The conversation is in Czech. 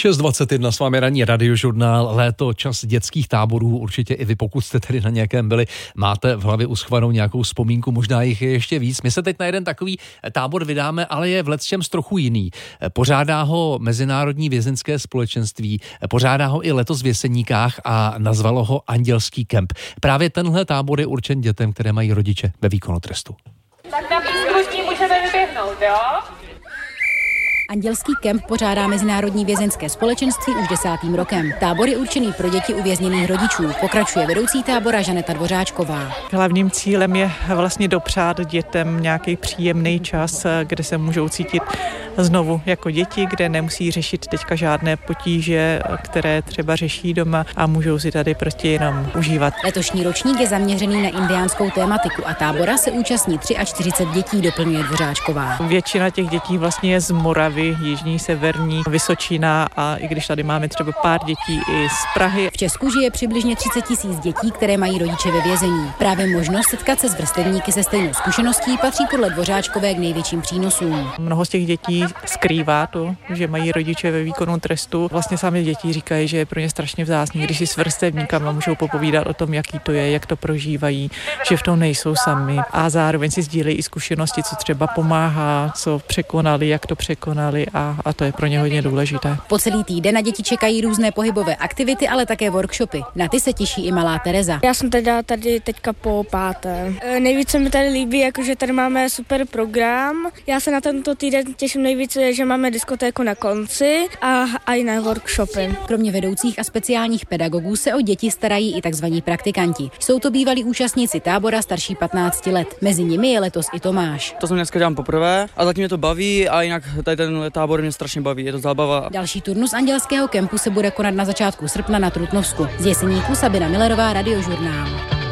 6:21 s vámi ranní radiožurnál, léto, čas dětských táborů. Určitě i vy, pokud jste tedy na nějakém byli, máte v hlavě uschovanou nějakou vzpomínku, možná jich je ještě víc. My se teď na jeden takový tábor vydáme, ale je v lecčems trochu jiný. Pořádá ho Mezinárodní vězeňské společenství, pořádá ho i letos v Jeseníkách a nazvalo ho Andělský kemp. Právě tenhle tábor je určen dětem, které mají rodiče ve výkonu trestu. Tak na písku můžeme vyběhnout, jo? Andělský kemp pořádá Mezinárodní vězeňské společenství už 10. rokem. Tábor je určený pro děti uvězněných rodičů, pokračuje vedoucí tábora Žaneta Dvořáčková. Hlavním cílem je vlastně dopřát dětem nějaký příjemný čas, kde se můžou cítit znovu jako děti, kde nemusí řešit teďka žádné potíže, které třeba řeší doma a můžou si tady prostě jenom užívat. Letošní ročník je zaměřený na indiánskou tématiku a tábora se účastní 43 dětí, doplňuje Dvořáčková. Většina těch dětí vlastně je z Moravy, Jižní, Severní, Vysočina a i když tady máme třeba pár dětí i z Prahy. V Česku žije přibližně 30 000 dětí, které mají rodiče ve vězení. Právě možnost setkat se s vrstevníky se stejnou zkušeností patří podle Dvořáčkové k největším přínosům. Mnoho z těch dětí skrývá to, že mají rodiče ve výkonu trestu. Vlastně sami děti říkají, že je pro ně strašně vzácný, když si s vrstevníkama můžou popovídat o tom, jaký to je, jak to prožívají, že v tom nejsou sami a zároveň si sdílejí i zkušenosti, co třeba pomáhá, co překonali, jak to překonali a to je pro ně hodně důležité. Po celý týden na děti čekají různé pohybové aktivity, ale také workshopy. Na ty se těší i malá Tereza. Já jsem tady teďka po 5. Nejvíce mi tady líbí, jakože tady máme super program. Já se na tento týden těším nejvíce, že máme diskotéku na konci a i na workshopy. Kromě vedoucích a speciálních pedagogů se o děti starají i takzvaní praktikanti. Jsou to bývalí účastníci tábora starší 15 let. Mezi nimi je letos i Tomáš. To jsem dneska dělám poprvé a zatím mě to baví a jinak tady ten tábor mě strašně baví, je to zábava. Další turnus Andělského kempu se bude konat na začátku srpna na Trutnovsku. Z Jeseníků Sabina Millerová, Radiožurnál.